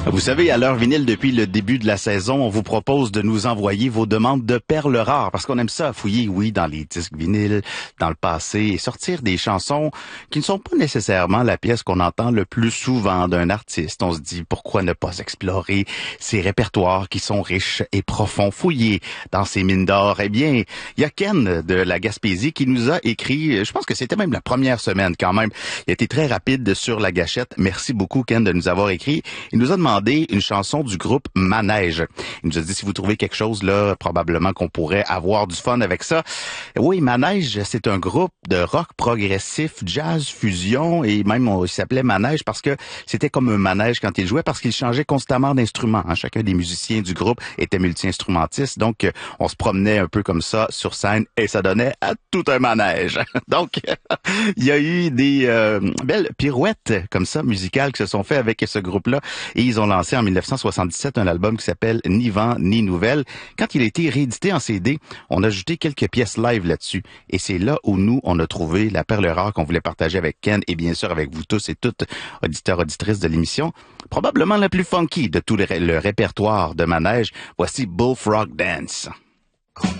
Vous savez, à l'heure vinyle, depuis le début de la saison, on vous propose de nous envoyer vos demandes de perles rares parce qu'on aime ça, fouiller, oui, dans les disques vinyles, dans le passé et sortir des chansons qui ne sont pas nécessairement la pièce qu'on entend le plus souvent d'un artiste. On se dit, pourquoi ne pas explorer ces répertoires qui sont riches et profonds, fouiller dans ces mines d'or? Eh bien, il y a Ken de la Gaspésie qui nous a écrit, je pense que c'était même la première semaine quand même. Il a été très rapide sur la gâchette. Merci beaucoup, Ken, de nous avoir écrit. Il nous a demandé une chanson du groupe Manège. Il nous a dit si vous trouvez quelque chose là, probablement qu'on pourrait avoir du fun avec ça. Oui, Manège, c'est un groupe de rock progressif, jazz, fusion et même il s'appelait Manège parce que c'était comme un manège quand il jouait parce qu'il changeait constamment d'instruments. Hein. Chacun des musiciens du groupe était multi-instrumentiste, donc on se promenait un peu comme ça sur scène et ça donnait à tout un manège. Donc il y a eu des belles pirouettes comme ça musicales qui se sont faites avec ce groupe-là et ils ont lancé en 1977 un album qui s'appelle Ni vent ni nouvelle. Quand il a été réédité en CD, on a ajouté quelques pièces live là-dessus. Et c'est là où nous, on a trouvé la perle rare qu'on voulait partager avec Ken et bien sûr avec vous tous et toutes, auditeurs, auditrices de l'émission. Probablement la plus funky de tout le répertoire de Manège. Voici Bullfrog Dance.